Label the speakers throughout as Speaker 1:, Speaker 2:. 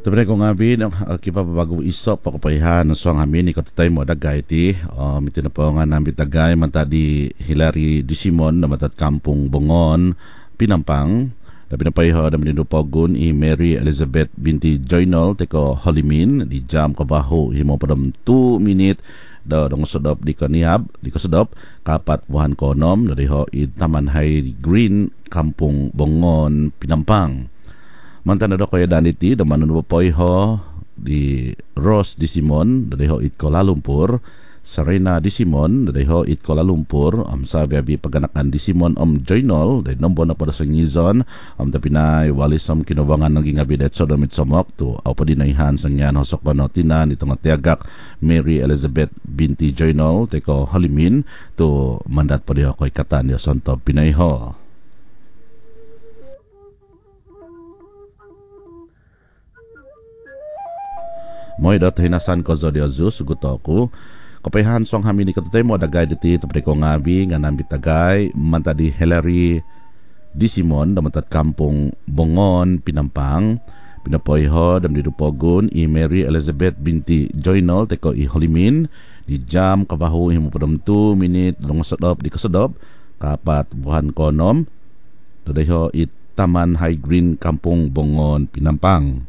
Speaker 1: Tabi ko nga bin, kipa bago isop pakupayhan ng suang amin, ikatatay mo dagay ti. Ito na po nga namin dagay, mantadi Hilary Di Simon na matat kampung Bongon, Pinampang. Na pinapayho na mininupogun i Mary Elizabeth binti Joynol, teko Holimin, di jam kabaho, himo padam 2 minute, daw dong sodop di kanihab, di kasodop, kapat buhan konom, nariho i Taman High Green, kampung Bongon, Pinampang. Mantan na kaya daniti da manunupoy ho di Rose Di Simon dadaho it Kuala Lumpur, Serena Di Simon dadaho it Kuala Lumpur, sabi abi paganakan Di Simon Joynol day nombo na pada sa ngizon tapinay walisom kinubangan naging abidet sodomit somok to aw pa dinayhan sang yan hosok no tinan itong tiagak Mary Elizabeth binti Joynol teko Holimin to mandat pa diho koy katan yo sonto pinayho. Moy dot hinasan ko zo diazus guto ko kapayhan song hamin ni katutay mo dagay diti tapre ko ngabi nga nambit tagay mantadi Hilary Di Simon damatat kampung Bongon Pinampang pinapoyho dam didupogun i Mary Elizabeth binti Joynol teko i Holimin di jam kabaho himo padam 2 minute dong sodop di kasodop kapat buhan konom dadayo it Taman High Green kampung Bongon Pinampang.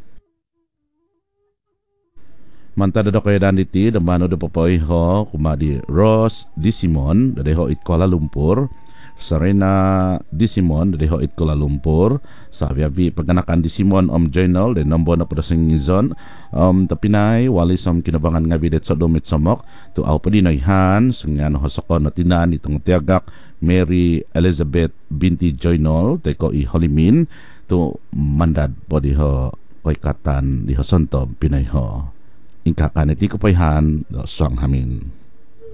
Speaker 1: Mantada do kaya daniti damano do papoy ho kumadi Rose Di Simon dadeho it Kuala Lumpur, Serena Di Simon dadeho it Kuala Lumpur, sabi abi paganakan Di Simon Joynol de nombo na pada singizon tapinay walisom kinabangan nga bidet sa dumit somok to aw padinayhan sungyan hosokon na tinan itong tiagak Mary Elizabeth binti Joynol teko i Holimin to mandad po diho koy katan diho sonto pinayho. Ingkakan iti kupayhan do sang hamin.